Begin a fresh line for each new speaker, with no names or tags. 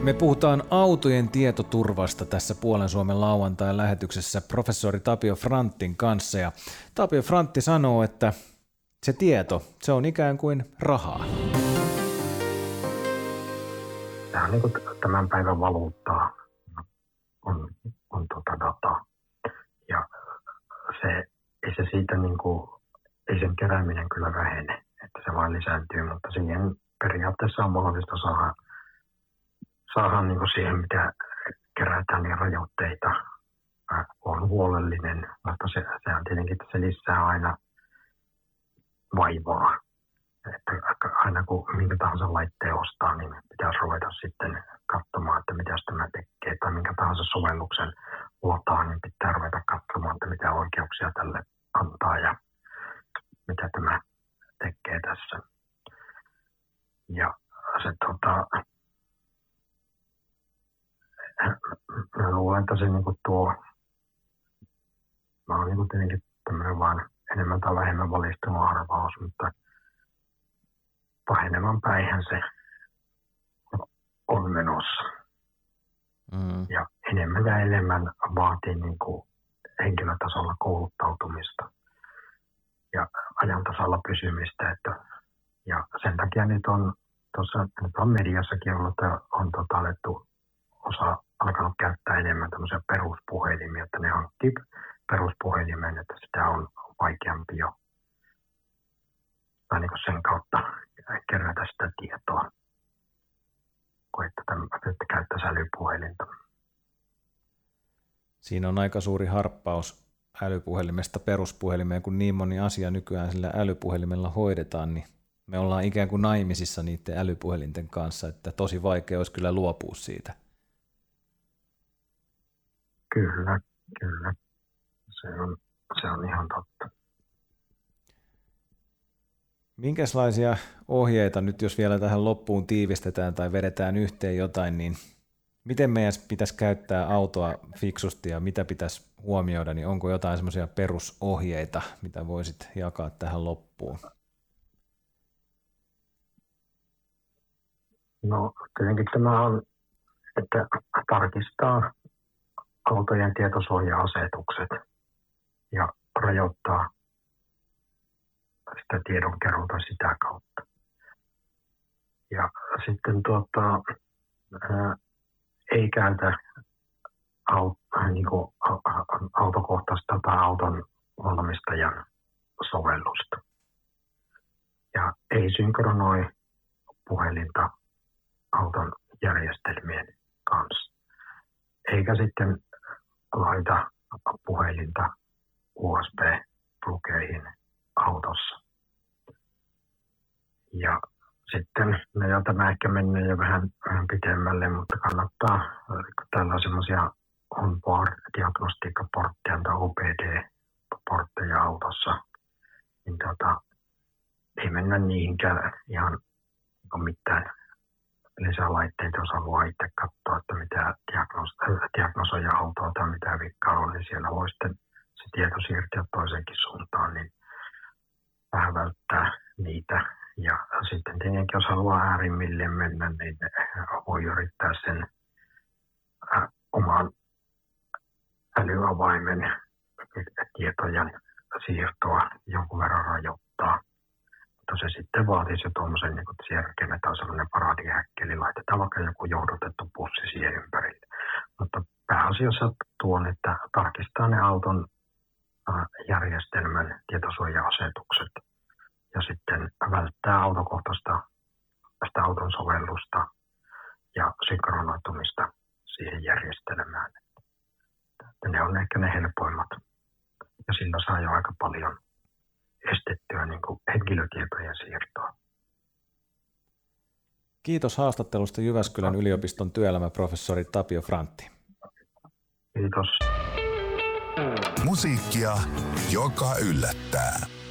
Me puhutaan autojen tietoturvasta tässä Puolen Suomen lauantain lähetyksessä professori Tapio Franttin kanssa. Ja Tapio Frantti sanoo, että se tieto, se on ikään kuin rahaa.
Tämä on niin kuin tämän päivän valuuttaa on data. Ja ei se siitä niin kuin, ei sen kerääminen kyllä vähene, että se vain lisääntyy, mutta siihen periaatteessa on mahdollista saada niin kuin siihen, mitä kerätään, niin rajoitteita. On huolellinen, mutta sehän tietenkin se lisää aina vaivaa. Että aina kun minkä tahansa laitteen ostaa, niin pitäisi ruveta sitten katsomaan, että mitä tämä tekee. Tai minkä tahansa sovelluksen luotaan, niin pitää ruveta katsomaan, että mitä oikeuksia tälle antaa ja mitä tämä tekee tässä. Ja se mä luulen, että se niinku mä oon niinku tietenkin tämmöinen vaan enemmän tai vähemmän valistunut arvaus, mutta pahenevan päihän se on menossa. Ja enemmän vaatii niinku henkilötasolla kouluttautumista ja ajan tasalla pysymistä. Ja sen takia nyt on mediassakin ollut, että on alettu alkanut käyttää enemmän tämmöisiä peruspuhelimia, että ne hankkii peruspuhelimen, että sitä on vaikeampi jo tai niin sen kautta kerätä sitä tietoa, kuin että käyttäisi älypuhelinta.
Siinä on aika suuri harppaus älypuhelimesta peruspuhelimeen, kun niin moni asia nykyään sillä älypuhelimella hoidetaan, niin me ollaan ikään kuin naimisissa niiden älypuhelinten kanssa, että tosi vaikea olisi kyllä luopua siitä.
Kyllä. Se on ihan totta.
Minkälaisia ohjeita nyt, jos vielä tähän loppuun tiivistetään tai vedetään yhteen jotain, niin miten meidän pitäisi käyttää autoa fiksusti ja mitä pitäisi huomioida, niin onko jotain semmoisia perusohjeita, mitä voisit jakaa tähän loppuun?
No tietenkin tämä on, että tarkistaa autojen tietosuoja-asetukset ja rajoittaa sitä tiedonkeruuta sitä kautta. Ja sitten ei käytä autokohtaista tai auton valmistajan sovellusta. Ja ei synkronoi puhelinta auton järjestelmien kanssa. Eikä sitten laita puhelinta USB-plugeihin autossa. Ja sitten, tämä ehkä menee jo vähän pitemmälle, mutta kannattaa, kun täällä on semmoisia on-board-diagnostiikkaportteja tai OBD-portteja autossa, niin ei mennä niihinkään ihan mitään lisälaitteita, jos haluaa itse katsoa, että mitä diagnosoja autoa tai mitä vikkaa on, niin siellä voi sitten se tieto siirtyä toiseenkin suuntaan, niin vähän välttää niitä. Ja sitten tietenkin, jos haluaa äärimmilleen mennä, niin voi yrittää sen oman älyavaimen tietojen siirtoa jonkun verran rajoittaa. Mutta se sitten vaatisi jo tuommoisen, niin että siihen rakennetaan sellainen paradihäkki, eli laitetaan vaikka joku johdotettu pussi siihen ympärille. Mutta pääasiassa tuon, että tarkistaa ne auton järjestelmän tietosuoja-asetukset ja sitten välttää autokohtaista tästä auton sovellusta ja synkronoitumista siihen järjestelmään. Ne on ehkä ne helpoimmat. Ja sillä saa jo aika paljon estettyä niin kuin henkilötietojen siirtoa.
Kiitos haastattelusta Jyväskylän yliopiston työelämäprofessori Tapio Frantti.
Kiitos.
Musiikkia, joka yllättää.